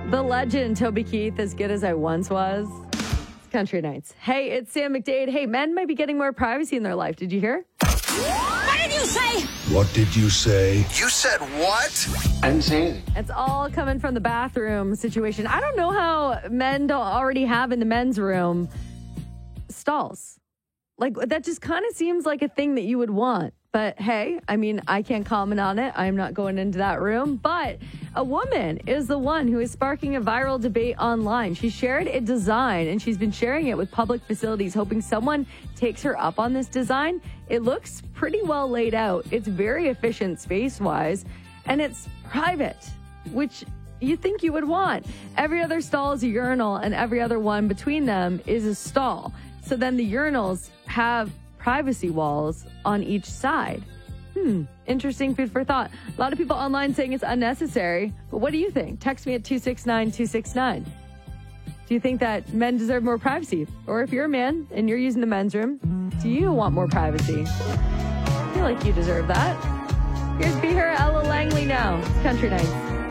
The legend, Toby Keith, As Good As I Once Was. It's Country Nights. Hey, it's Sam McDade. Hey, men might be getting more privacy in their life. Did you hear? What did you say? What did you say? You said what? I didn't say anything. It's all coming from the bathroom situation. I don't know how men don't already have in the men's room stalls. Like, that just kind of seems like a thing that you would want. But hey, I mean, I can't comment on it. I'm not going into that room. But a woman is the one who is sparking a viral debate online. She shared a design and she's been sharing it with public facilities, hoping someone takes her up on this design. It looks pretty well laid out. It's very efficient space-wise, and it's private, which you think you would want. Every other stall is a urinal, and every other one between them is a stall. So then the urinals have privacy walls on each side. Interesting food for thought. A lot of people online saying it's unnecessary, but what do you think? Text me at 269-269. Do you think that men deserve more privacy? Or if you're a man and you're using the men's room, do you want more privacy? I feel like you deserve that. Here's Be Her, Ella Langley now. It's Country Nights.